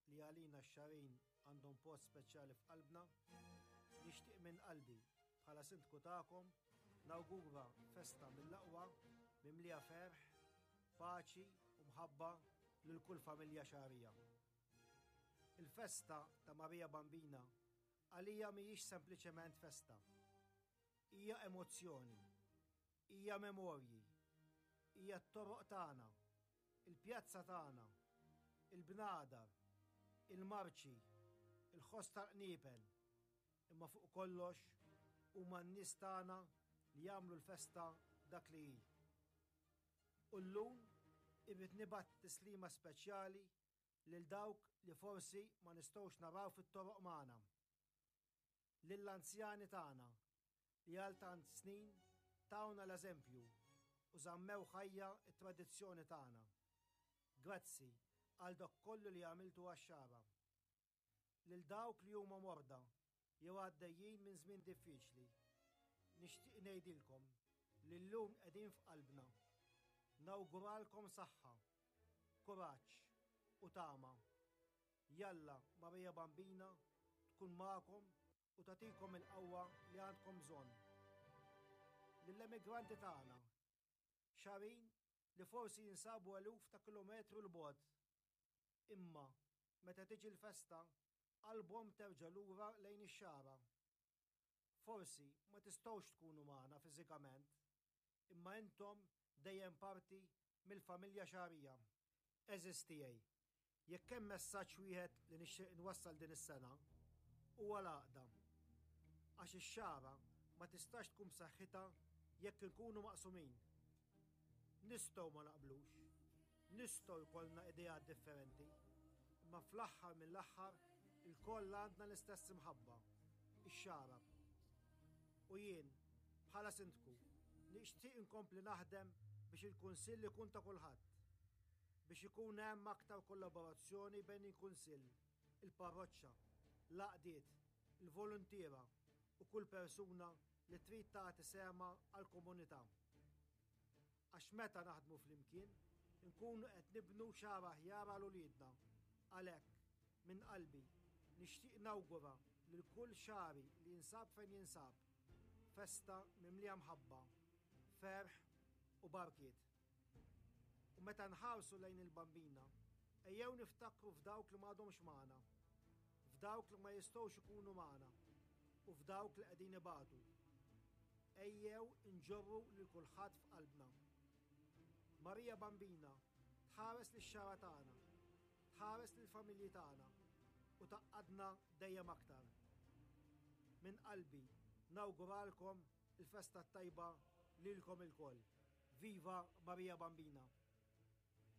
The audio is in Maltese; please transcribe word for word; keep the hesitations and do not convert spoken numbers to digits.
li għalina x-xarin għandhom post speċjali f'qalbna, nixtieq minn qalbi bħala sindku tagħkom nawgura festa mill-aqwa mimlija ferħ, paċi u mħabba lil kull familja xarija. Il-festa ta' Marija Bambina għalija mhijiex sempliċement festa. Hija emozzjoni, hija memorji, hija t-toroq tagħna, il-pjazza tagħna, il-bnadar, il-marċi, il-ħoss tal-qniepen, imma fuq kollox huma n-nies tagħna li jagħmlu l-festa dak li hi. U llum irrid nibgħat tislima speċjali lil dawk li forsi ma nistgħux naraw fit-toroq magħna. Lill-anzjani tagħna li għal tant snin tawna l-eżempju u żammew ħajja t-tradizzjoni tagħna. Grazzi għal dak kollu li għamiltu għax-xara. Lil dawk li huma morda jew għaddejjin minn żmien diffiċli, nixtieq ngħidilkom li llum qegħdin f'qalbna. Nawguralkom saħħa, kuraġġ u tama. Jalla Marija Bambina tkun magħkom u tagħtikom il-qawwa li għandkom bżonn. Lill-emigranti tagħna, xarin li forsi jinsabu eluf ta' kilometru l-bogħod, imma meta tiġi l-festa qalbhom terġa' lura lejn ix-xara. Forsi ma tistgħux tkunu magħna fiżikament, imma intom dejjem parti mill-familja xarija. Eżis tiegħi, jekk hemm messaġġ wieħed li nixtieq inwassal din is-sena huwa l-għaqda. Għax ix-xara ma tistax tkun b'saħħitha jekk inkunu maqsumin. Nistgħu ma naqblux, nistgħu jkollna ideat differenti, imma fl-aħħar mill-aħħar il-koll għandna l-istess imħabba, ix-xara. U jien, bħala sindku, nixtieq inkompli naħdem biex il-kunsill ikun ta' kulħadd, biex ikun hemm aktar kollaborazzjoni bejn il-kunsill, il-parroċċa, l-għaqdiet, il-volontiera u kull persuna li trid tagħti sema għall-komunità. Għax meta naħdmu flimkien, nkunu qed nibnu xara aħjar għal uliedna. Għalhekk, minn qalbi, nixtieq nawgura lil kull xari li jinsab fejn jinsab, festa mimlija mħabba, ferħ u barkiet. U meta nħarsu lejn il-Bambina, ejjew niftakru f'dawk li m'għadhomx magħna, f'dawk li ma jistgħux ikunu magħna u f'dawk li qegħdin ibatu. Ejjew inġorru lil kulħadd f'qalbna. Marija Bambina tħares lix-xara tagħna, tħares lill-familji tagħna u taqqadna dejjem aktar. Minn qalbi nawguralkom il-festa tajba lilkom ilkoll. Viva Marija Bambina!